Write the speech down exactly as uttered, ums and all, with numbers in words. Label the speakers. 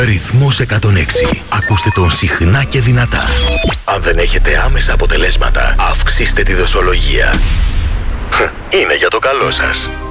Speaker 1: Ρυθμός εκατόν έξι. Ακούστε τον συχνά και δυνατά. Αν δεν έχετε άμεσα αποτελέσματα, αυξήστε τη δοσολογία. Είναι για το καλό σας.